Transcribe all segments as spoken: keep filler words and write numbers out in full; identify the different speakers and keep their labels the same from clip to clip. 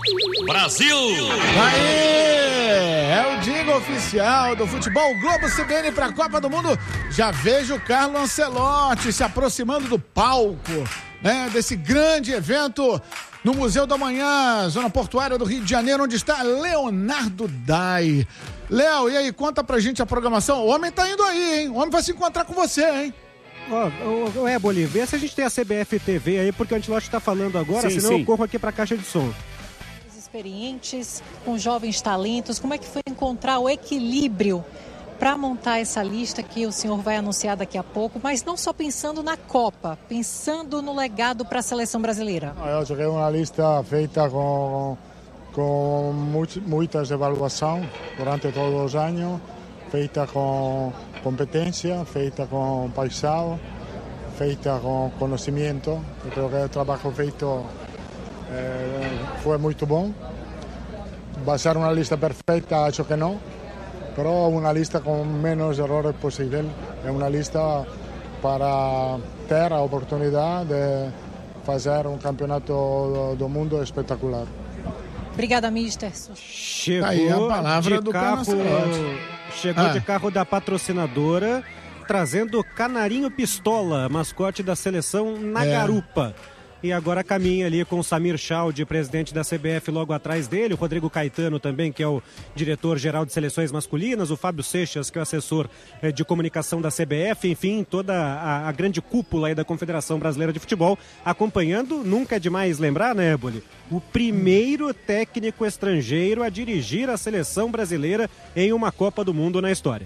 Speaker 1: Brasil!
Speaker 2: Aê! É o jingle oficial do Futebol Globo C B N para a Copa do Mundo. Já vejo o Carlo Ancelotti se aproximando do palco, né, desse grande evento no Museu da Manhã, zona portuária do Rio de Janeiro, onde está Leonardo Dai. Léo, e aí, conta pra gente a programação. O homem tá indo aí, hein? O homem vai se encontrar com você, hein?
Speaker 3: Ó, oh, oh, é, Bolívia, vê se a gente tem a C B F T V aí, porque o Ancelotti tá falando agora, sim, senão sim. Eu corro aqui pra caixa de som.
Speaker 4: Experientes, com jovens talentos, como é que foi encontrar o equilíbrio para montar essa lista que o senhor vai anunciar daqui a pouco, mas não só pensando na Copa, pensando no legado para a seleção brasileira?
Speaker 5: Eu acho que é uma lista feita com, com muitas evaluações durante todos os anos, feita com competência, feita com paixão, feita com conhecimento. Eu creio que o trabalho feito eh, foi muito bom. Vai ser uma lista perfeita, acho que não. Pero una lista con menos errores posible, es una lista para ter a oportunidad de fazer um campeonato do mundo espetacular.
Speaker 4: Obrigada, mister.
Speaker 3: Chegou
Speaker 2: aí a palavra
Speaker 3: de
Speaker 2: do
Speaker 3: carro, chegou
Speaker 2: ah.
Speaker 3: de carro da patrocinadora, trazendo Canarinho Pistola, mascote da seleção na
Speaker 2: é.
Speaker 3: garupa. E agora caminha ali com o Samir Chaldi, presidente da C B F, logo atrás dele, o Rodrigo Caetano também, que é o diretor-geral de seleções masculinas, o Fábio Seixas, que é o assessor eh, de comunicação da C B F, enfim, toda a, a grande cúpula aí da Confederação Brasileira de Futebol, acompanhando, nunca é demais lembrar, né, Éboli? O primeiro técnico estrangeiro a dirigir a seleção brasileira em uma Copa do Mundo na história.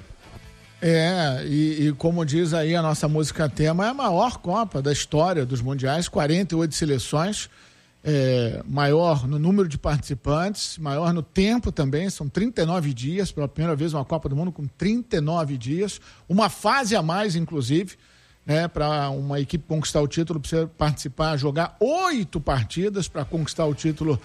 Speaker 2: É, e, e como diz aí a nossa música tema, é a maior Copa da história dos mundiais, quarenta e oito seleções, é, maior no número de participantes, maior no tempo também, são trinta e nove dias, pela primeira vez uma Copa do Mundo com trinta e nove dias, uma fase a mais, inclusive, né, para uma equipe conquistar o título, precisa participar, jogar oito partidas para conquistar o título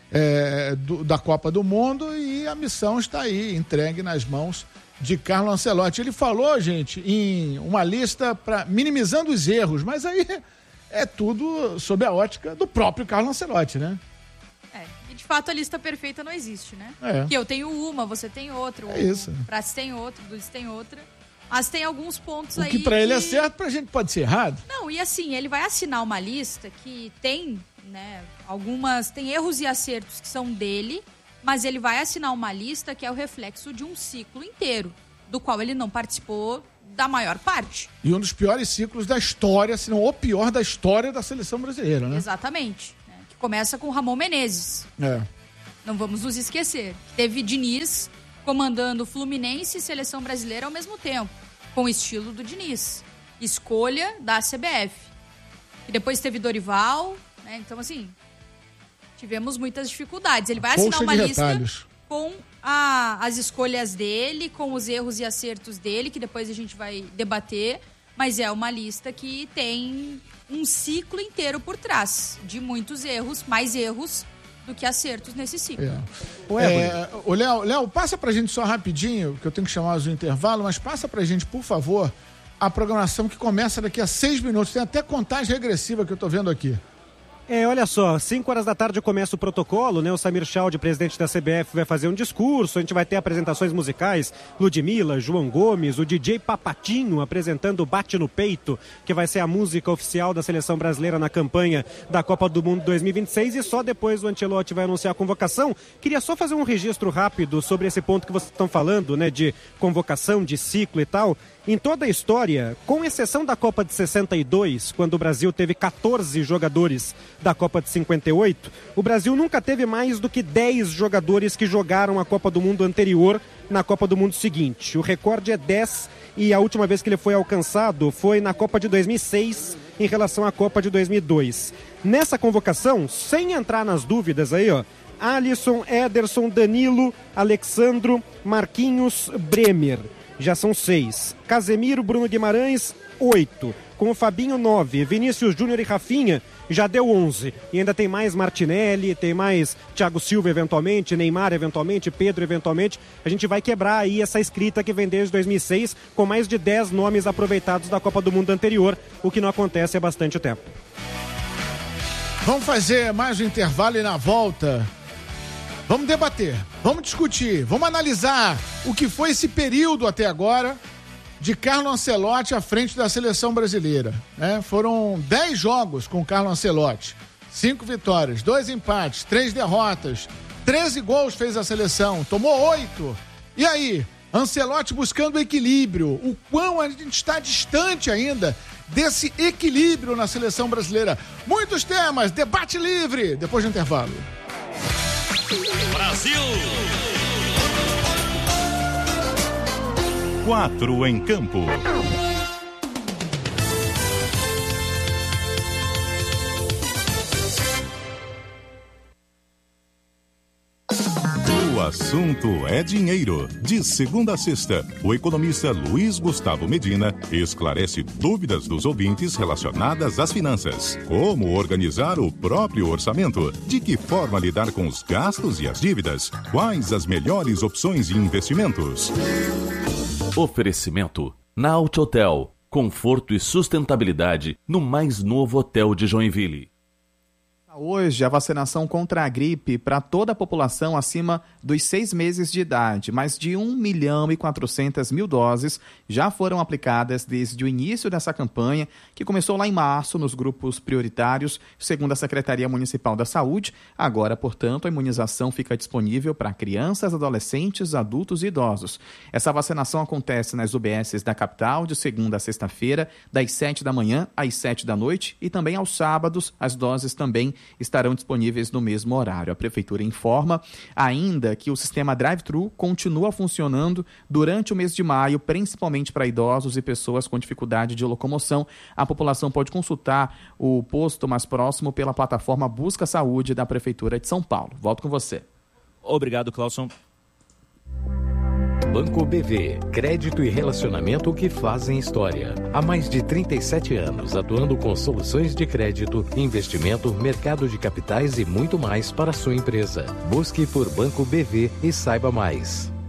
Speaker 2: é, do, da Copa do Mundo, e a missão está aí, entregue nas mãos de Carlo Ancelotti. Ele falou, gente, em uma lista para minimizando os erros, mas aí é tudo sob a ótica do próprio Carlo Ancelotti, né?
Speaker 6: É, e de fato a lista perfeita não existe, né?
Speaker 2: É.
Speaker 6: Que eu tenho uma, você tem outra,
Speaker 2: é isso.
Speaker 6: o Prats tem outra, o Dudes tem outra, mas tem alguns pontos
Speaker 2: o
Speaker 6: aí
Speaker 2: que para
Speaker 6: que...
Speaker 2: ele é certo, pra gente pode ser errado.
Speaker 6: Não, e assim, ele vai assinar uma lista que tem, né, algumas, tem erros e acertos que são dele, mas ele vai assinar uma lista que é o reflexo de um ciclo inteiro, do qual ele não participou da maior parte.
Speaker 2: E um dos piores ciclos da história, se não o pior da história da seleção brasileira, né?
Speaker 6: Exatamente. Né? Que começa com Ramon Menezes.
Speaker 2: É.
Speaker 6: Não vamos nos esquecer. Teve Diniz comandando Fluminense e seleção brasileira ao mesmo tempo, com o estilo do Diniz. Escolha da C B F. E depois teve Dorival, né? Então, assim, tivemos muitas dificuldades. Ele vai assinar
Speaker 2: Poxa
Speaker 6: uma
Speaker 2: de
Speaker 6: lista
Speaker 2: retalhos.
Speaker 6: com a, as escolhas dele, com os erros e acertos dele, que depois a gente vai debater, mas é uma lista que tem um ciclo inteiro por trás, de muitos erros, mais erros do que acertos nesse ciclo.
Speaker 2: É. É, o Léo, Léo, passa pra gente só rapidinho, que eu tenho que chamar o intervalo, mas passa pra gente, por favor, a programação que começa daqui a seis minutos. Tem até contagem regressiva que eu tô vendo aqui.
Speaker 3: É, olha só, cinco horas da tarde começa o protocolo, né? O Samir Chaldi, presidente da C B F, vai fazer um discurso, a gente vai ter apresentações musicais, Ludmilla, João Gomes, o D J Papatinho apresentando Bate no Peito, que vai ser a música oficial da seleção brasileira na campanha da Copa do Mundo dois mil e vinte e seis, e só depois o Ancelotti vai anunciar a convocação. Queria só fazer um registro rápido sobre esse ponto que vocês estão falando, né? De convocação, de ciclo e tal. Em toda a história, com exceção da Copa de sessenta e dois, quando o Brasil teve catorze jogadores da Copa de cinquenta e oito, o Brasil nunca teve mais do que dez jogadores que jogaram a Copa do Mundo anterior na Copa do Mundo seguinte. O recorde é dez e a última vez que ele foi alcançado foi na Copa de dois mil e seis em relação à Copa de dois mil e dois. Nessa convocação, sem entrar nas dúvidas aí, ó, Alisson, Ederson, Danilo, Alexandro, Marquinhos, Bremer. Já são seis. Casemiro, Bruno Guimarães, oito. Com o Fabinho, nove. Vinícius Júnior e Rafinha já deu onze. E ainda tem mais Martinelli, tem mais Thiago Silva eventualmente, Neymar eventualmente, Pedro eventualmente. A gente vai quebrar aí essa escrita que vem desde dois mil e seis, com mais de dez nomes aproveitados da Copa do Mundo anterior, o que não acontece há bastante tempo.
Speaker 2: Vamos fazer mais um intervalo e na volta Vamos debater, vamos discutir, vamos analisar o que foi esse período até agora de Carlo Ancelotti à frente da seleção brasileira. Né? Foram dez jogos com Carlo Ancelotti, cinco vitórias, dois empates, três derrotas, treze gols fez a seleção, tomou oito. E aí, Ancelotti buscando equilíbrio, o quão a gente está distante ainda desse equilíbrio na seleção brasileira. Muitos temas, debate livre, depois do intervalo.
Speaker 1: Brasil! Quatro em campo. O assunto é dinheiro. De segunda a sexta, o economista Luiz Gustavo Medina esclarece dúvidas dos ouvintes relacionadas às finanças. Como organizar o próprio orçamento? De que forma lidar com os gastos e as dívidas? Quais as melhores opções de investimentos?
Speaker 7: Oferecimento Naut Hotel. Conforto e sustentabilidade no mais novo hotel de Joinville.
Speaker 8: Hoje, a vacinação contra a gripe para toda a população acima dos seis meses de idade. Mais de um milhão e quatrocentas mil doses já foram aplicadas desde o início dessa campanha, que começou lá em março nos grupos prioritários, segundo a Secretaria Municipal da Saúde. Agora, portanto, a imunização fica disponível para crianças, adolescentes, adultos e idosos. Essa vacinação acontece nas U B Ss da capital de segunda a sexta-feira, das sete da manhã às sete da noite, e também aos sábados. As doses também estarão disponíveis no mesmo horário. A Prefeitura informa ainda que o sistema drive-thru continua funcionando durante o mês de maio, principalmente para idosos e pessoas com dificuldade de locomoção. A população pode consultar o posto mais próximo pela plataforma Busca Saúde da Prefeitura de São Paulo. Volto com você.
Speaker 9: Obrigado, Clauson.
Speaker 10: Banco B V, crédito e relacionamento que fazem história. Há mais de trinta e sete anos, atuando com soluções de crédito, investimento, mercado de capitais e muito mais para a sua empresa. Busque por Banco B V e saiba mais.